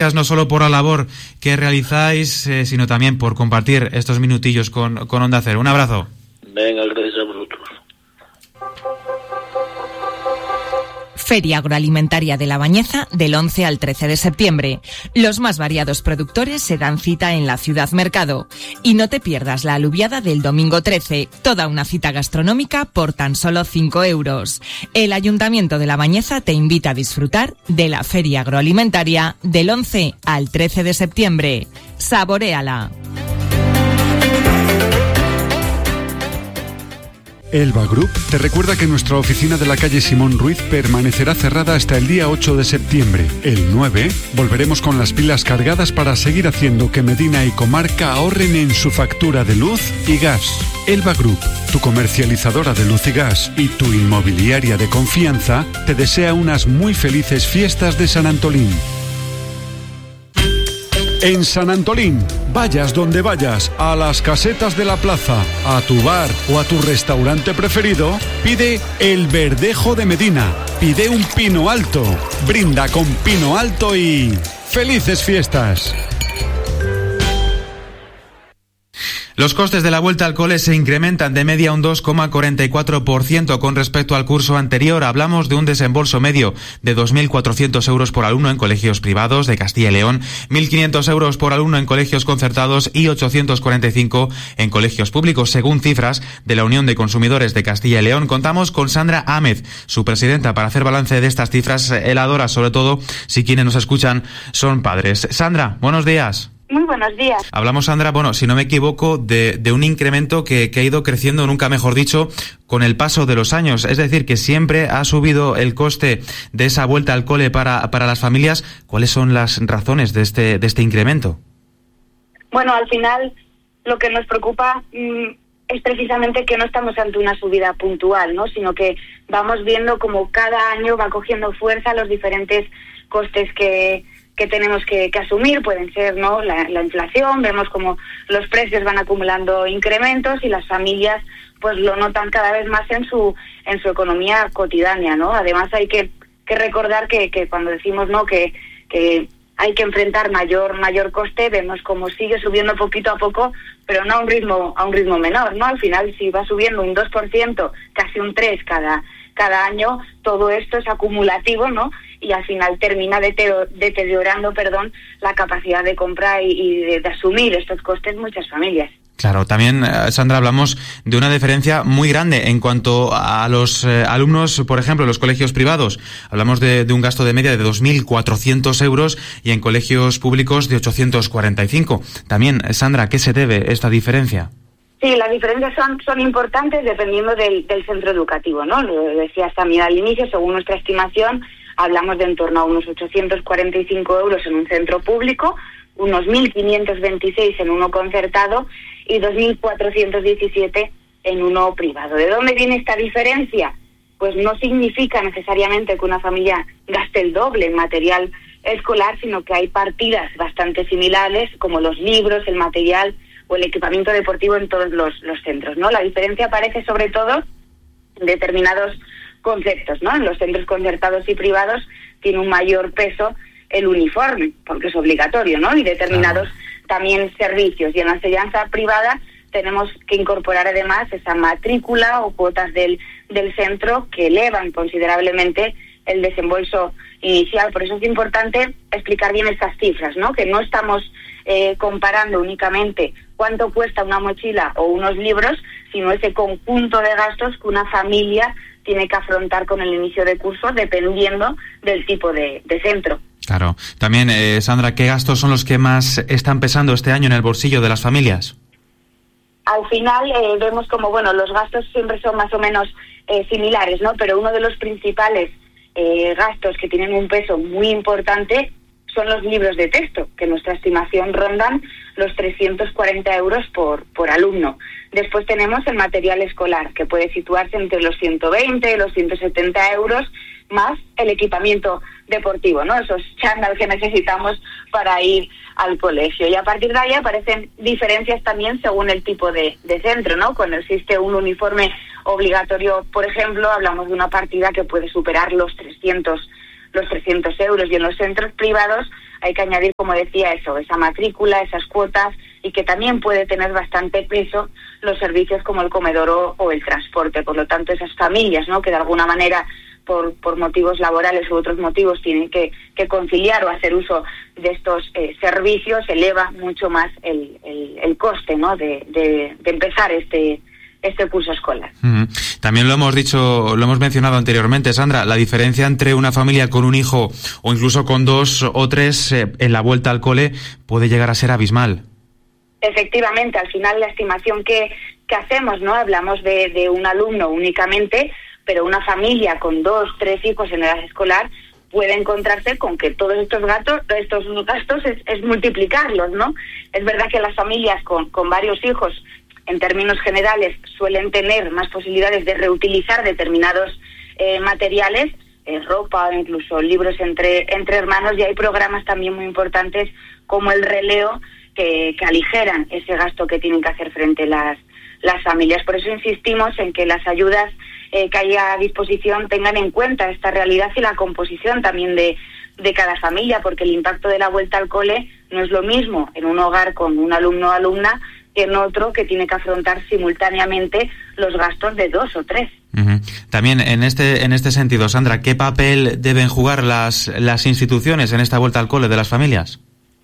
no solo por la labor que realizáis, sino también por compartir estos minutillos con Onda Cero. Un abrazo. Venga, gracias a vosotros. Feria Agroalimentaria de La Bañeza del 11 al 13 de septiembre. Los más variados productores se dan cita en la Ciudad Mercado. Y no te pierdas la alubiada del domingo 13, toda una cita gastronómica por tan solo 5 euros. El Ayuntamiento de La Bañeza te invita a disfrutar de la Feria Agroalimentaria del 11 al 13 de septiembre. ¡Saboréala! Elba Group te recuerda que nuestra oficina de la calle Simón Ruiz permanecerá cerrada hasta el día 8 de septiembre. El 9 volveremos con las pilas cargadas para seguir haciendo que Medina y comarca ahorren en su factura de luz y gas. Elba Group, tu comercializadora de luz y gas y tu inmobiliaria de confianza, te desea unas muy felices fiestas de San Antolín. En San Antolín, vayas donde vayas, a las casetas de la plaza, a tu bar o a tu restaurante preferido, pide el Verdejo de Medina, pide un pino alto, brinda con pino alto y ¡felices fiestas! Los costes de la vuelta al cole se incrementan de media un 2,44% con respecto al curso anterior. Hablamos de un desembolso medio de 2.400 euros por alumno en colegios privados de Castilla y León, 1.500 euros por alumno en colegios concertados y 845 en colegios públicos, según cifras de la Unión de Consumidores de Castilla y León. Contamos con Sandra Ámez, su presidenta, para hacer balance de estas cifras heladoras, sobre todo si quienes nos escuchan son padres. Sandra, buenos días. Muy buenos días. Hablamos, Sandra, si no me equivoco, de un incremento que ha ido creciendo, nunca mejor dicho, con el paso de los años. Es decir, que siempre ha subido el coste de esa vuelta al cole para las familias. ¿Cuáles son las razones de este incremento? Bueno, al final lo que nos preocupa es precisamente que no estamos ante una subida puntual, ¿no? Sino que vamos viendo como cada año va cogiendo fuerza los diferentes costes que tenemos que asumir. Pueden ser, ¿no?, la inflación. Vemos como los precios van acumulando incrementos y las familias pues lo notan cada vez más en su economía cotidiana, ¿no? Además hay que recordar que cuando decimos, ¿no?, que hay que enfrentar mayor coste, vemos como sigue subiendo poquito a poco, pero no a un ritmo menor, ¿no? Al final, si va subiendo un 2%, casi un 3% cada año, todo esto es acumulativo, ¿no? Y al final termina deteriorando la capacidad de compra y de asumir estos costes muchas familias. Claro, también, Sandra, hablamos de una diferencia muy grande en cuanto a los alumnos, por ejemplo, en los colegios privados. Hablamos de un gasto de media de 2.400 euros y en colegios públicos de 845. También, Sandra, ¿a qué se debe esta diferencia? Sí, las diferencias son importantes dependiendo del centro educativo, ¿no? Lo decías también al inicio, según nuestra estimación, hablamos de en torno a unos 845 euros en un centro público, unos 1.526 en uno concertado y 2.417 en uno privado. ¿De dónde viene esta diferencia? Pues no significa necesariamente que una familia gaste el doble en material escolar, sino que hay partidas bastante similares, como los libros, el material o el equipamiento deportivo en todos los centros, ¿no? La diferencia aparece sobre todo en determinados conceptos, ¿no? En los centros concertados y privados tiene un mayor peso el uniforme, porque es obligatorio, ¿no? Y determinados también servicios. Y en la enseñanza privada tenemos que incorporar además esa matrícula o cuotas del centro que elevan considerablemente el desembolso inicial. Por eso es importante explicar bien estas cifras, ¿no? Que no estamos comparando únicamente cuánto cuesta una mochila o unos libros, sino ese conjunto de gastos que una familia tiene que afrontar con el inicio de curso dependiendo del tipo de centro. Claro. También, Sandra, ¿qué gastos son los que más están pesando este año en el bolsillo de las familias? Al final vemos como, los gastos siempre son más o menos similares, ¿no? Pero uno de los principales gastos que tienen un peso muy importante son los libros de texto, que en nuestra estimación rondan los 340 euros por alumno. Después tenemos el material escolar, que puede situarse entre los 120 y los 170 euros, más el equipamiento deportivo, ¿no? Esos chándal que necesitamos para ir al colegio. Y a partir de ahí aparecen diferencias también según el tipo de centro, ¿no? Cuando existe un uniforme obligatorio, por ejemplo, hablamos de una partida que puede superar los 300 los 300 euros, y en los centros privados hay que añadir, como decía, esa matrícula, esas cuotas, y que también puede tener bastante peso los servicios como el comedor o el transporte. Por lo tanto, esas familias, ¿no?, que de alguna manera por motivos laborales u otros motivos tienen que conciliar o hacer uso de estos servicios, eleva mucho más el coste, ¿no?, de empezar este curso escolar. También lo hemos mencionado anteriormente, Sandra, la diferencia entre una familia con un hijo o incluso con 2 o 3 en la vuelta al cole puede llegar a ser abismal. Efectivamente, al final la estimación que hacemos, ¿no?, hablamos de un alumno únicamente, pero una familia con 2, 3 hijos en edad escolar puede encontrarse con que todos estos gastos es multiplicarlos, ¿no? Es verdad que las familias con varios hijos, en términos generales, suelen tener más posibilidades de reutilizar determinados materiales, ropa o incluso libros entre hermanos, y hay programas también muy importantes como el Releo que aligeran ese gasto que tienen que hacer frente las familias. Por eso insistimos en que las ayudas que hay a disposición tengan en cuenta esta realidad y la composición también de cada familia, porque el impacto de la vuelta al cole no es lo mismo en un hogar con un alumno o alumna que en otro que tiene que afrontar simultáneamente los gastos de 2 o 3. También en este sentido, Sandra, ¿qué papel deben jugar las instituciones en esta vuelta al cole de las familias?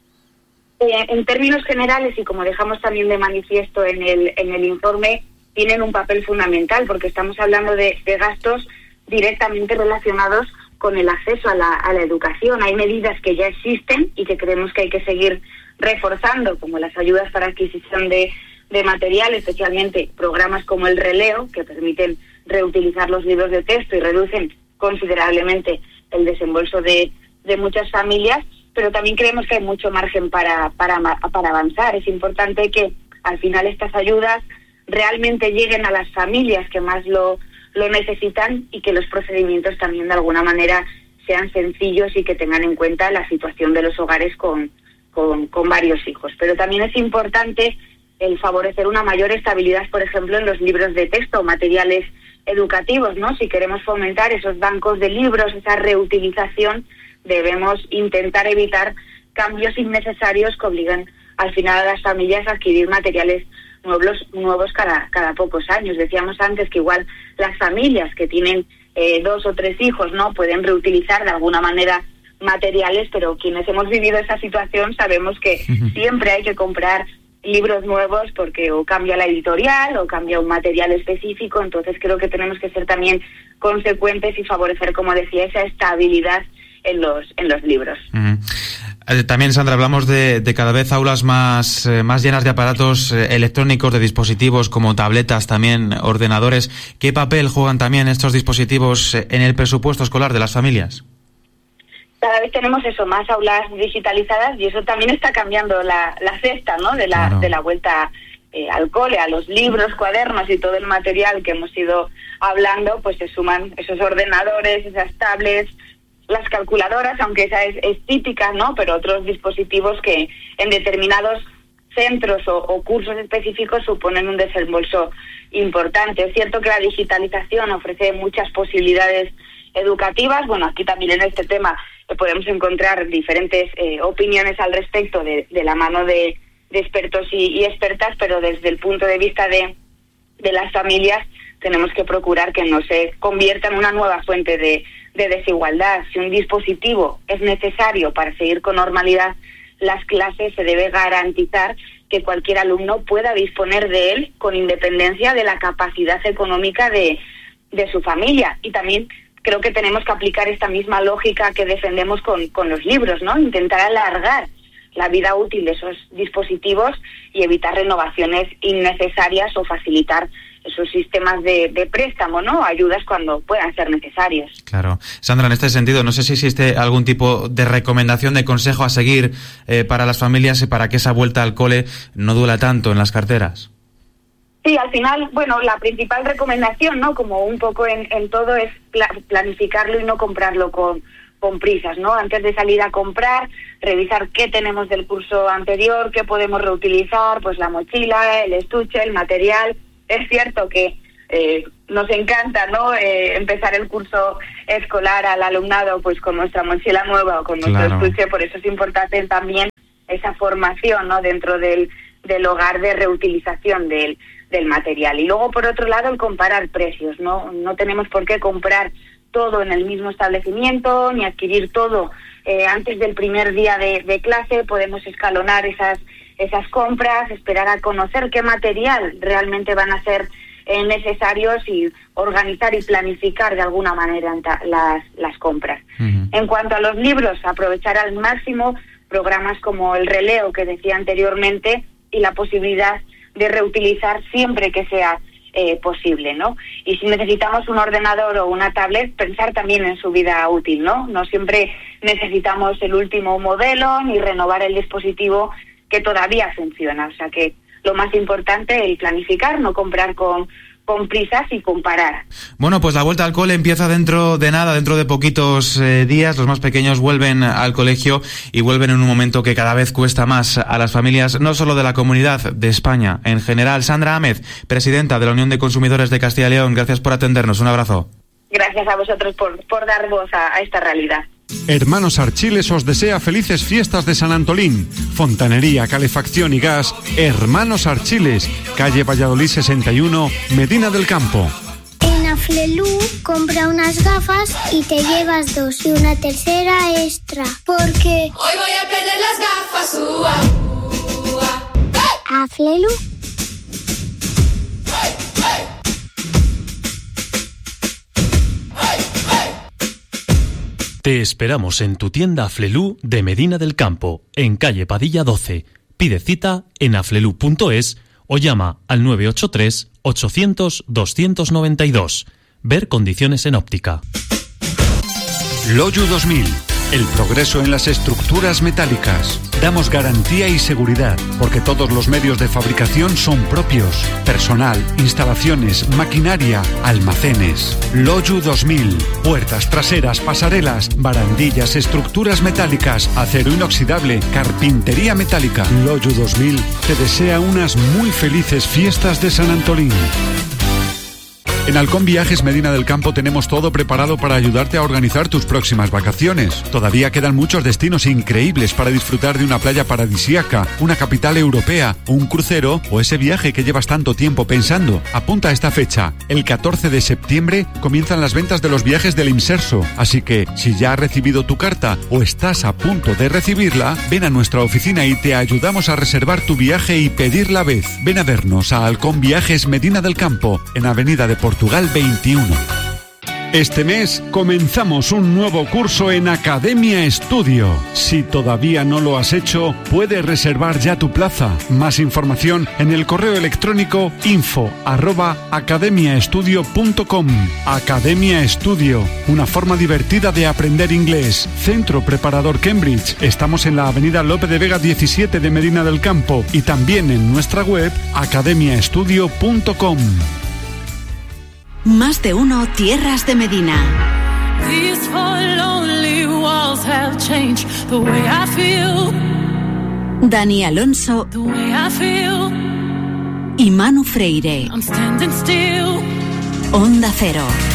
En términos generales, y como dejamos también de manifiesto en el informe, tienen un papel fundamental, porque estamos hablando de gastos directamente relacionados con el acceso a la educación. Hay medidas que ya existen y que creemos que hay que seguir reforzando, como las ayudas para adquisición de material, especialmente programas como el Releo, que permiten reutilizar los libros de texto y reducen considerablemente el desembolso de muchas familias, pero también creemos que hay mucho margen para avanzar. Es importante que al final estas ayudas realmente lleguen a las familias que más lo necesitan, y que los procedimientos también de alguna manera sean sencillos y que tengan en cuenta la situación de los hogares con varios hijos. Pero también es importante el favorecer una mayor estabilidad, por ejemplo, en los libros de texto o materiales educativos, ¿no? Si queremos fomentar esos bancos de libros, esa reutilización, debemos intentar evitar cambios innecesarios que obligan al final a las familias a adquirir materiales nuevos cada pocos años. Decíamos antes que igual las familias que tienen 2 o 3 hijos, ¿no?, pueden reutilizar de alguna manera materiales, pero quienes hemos vivido esa situación sabemos que siempre hay que comprar libros nuevos porque o cambia la editorial o cambia un material específico. Entonces creo que tenemos que ser también consecuentes y favorecer, como decía, esa estabilidad en los libros. También, Sandra, hablamos de cada vez aulas más llenas de aparatos electrónicos, de dispositivos como tabletas, también ordenadores. ¿Qué papel juegan también estos dispositivos en el presupuesto escolar de las familias? Cada vez tenemos más aulas digitalizadas, y eso también está cambiando la cesta, ¿no?, de la vuelta al cole. A los libros, cuadernos y todo el material que hemos ido hablando, pues se suman esos ordenadores, esas tablets, las calculadoras, aunque esa es típica, ¿no?, pero otros dispositivos que en determinados centros o cursos específicos suponen un desembolso importante. Es cierto que la digitalización ofrece muchas posibilidades educativas. Bueno, aquí también en este tema podemos encontrar diferentes opiniones al respecto de la mano de expertos y expertas, pero desde el punto de vista de las familias tenemos que procurar que no se convierta en una nueva fuente de desigualdad. Si un dispositivo es necesario para seguir con normalidad las clases, se debe garantizar que cualquier alumno pueda disponer de él con independencia de la capacidad económica de su familia. Y también creo que tenemos que aplicar esta misma lógica que defendemos con los libros, ¿no? Intentar alargar la vida útil de esos dispositivos y evitar renovaciones innecesarias o facilitar esos sistemas de préstamo, ¿no?, ayudas cuando puedan ser necesarios. Claro. Sandra, en este sentido, no sé si existe algún tipo de recomendación, de consejo a seguir para las familias y para que esa vuelta al cole no duela tanto en las carteras. Sí, al final, bueno, la principal recomendación, ¿no?, como un poco en todo, es planificarlo y no comprarlo con prisas, ¿no? Antes de salir a comprar, revisar qué tenemos del curso anterior, qué podemos reutilizar, pues la mochila, el estuche, el material. Es cierto que nos encanta, ¿no? Empezar el curso escolar al alumnado pues con nuestra mochila nueva o con nuestro estuche. Por eso es importante también esa formación, ¿no? Dentro del hogar de reutilización del material. Y luego, por otro lado, el comparar precios, ¿no? No tenemos por qué comprar todo en el mismo establecimiento ni adquirir todo antes del primer día de clase. Podemos escalonar esas compras, esperar a conocer qué material realmente van a ser necesarios y organizar y planificar de alguna manera las compras. Uh-huh. En cuanto a los libros, aprovechar al máximo programas como el Releo que decía anteriormente y la posibilidad de reutilizar siempre que sea posible, ¿no? Y si necesitamos un ordenador o una tablet, pensar también en su vida útil, ¿no? No siempre necesitamos el último modelo ni renovar el dispositivo que todavía funciona. O sea que lo más importante es planificar, no comprar con prisas y comparar. Bueno, pues la vuelta al cole empieza dentro de poquitos días. Los más pequeños vuelven al colegio y vuelven en un momento que cada vez cuesta más a las familias, no solo de la Comunidad, de España en general. Sandra Ahmed, presidenta de la Unión de Consumidores de Castilla y León, gracias por atendernos. Un abrazo. Gracias a vosotros por dar voz a esta realidad. Hermanos Archiles os desea felices fiestas de San Antolín. Fontanería, calefacción y gas. Hermanos Archiles, calle Valladolid 61, Medina del Campo. En Aflelu compra unas gafas y te llevas 2 y una tercera extra. Porque hoy voy a perder las gafas. Aflelu. Te esperamos en tu tienda Aflelu de Medina del Campo, en calle Padilla 12. Pide cita en aflelu.es o llama al 983 800 292. Ver condiciones en óptica. Loyu 2000. El progreso en las estructuras metálicas. Damos garantía y seguridad, porque todos los medios de fabricación son propios. Personal, instalaciones, maquinaria, almacenes. Loyu 2000. Puertas traseras, pasarelas, barandillas, estructuras metálicas, acero inoxidable, carpintería metálica. Loyu 2000 te desea unas muy felices fiestas de San Antolín. En Halcón Viajes Medina del Campo tenemos todo preparado para ayudarte a organizar tus próximas vacaciones. Todavía quedan muchos destinos increíbles para disfrutar de una playa paradisíaca, una capital europea, un crucero o ese viaje que llevas tanto tiempo pensando. Apunta a esta fecha. El 14 de septiembre comienzan las ventas de los viajes del Imserso. Así que, si ya has recibido tu carta o estás a punto de recibirla, ven a nuestra oficina y te ayudamos a reservar tu viaje y pedir la vez. Ven a vernos a Halcón Viajes Medina del Campo, en Avenida de Portugal 21. Este mes comenzamos un nuevo curso en Academia Estudio. Si todavía no lo has hecho, puedes reservar ya tu plaza. Más información en el correo electrónico info@academiaestudio.com. Academia Estudio, una forma divertida de aprender inglés. Centro Preparador Cambridge. Estamos en la avenida Lope de Vega 17 de Medina del Campo y también en nuestra web academiaestudio.com. Más de uno Tierras de Medina. These four lonely walls have changed the way I feel. Dani Alonso The way I feel. y Manu Freire. I'm standing still. Onda Cero.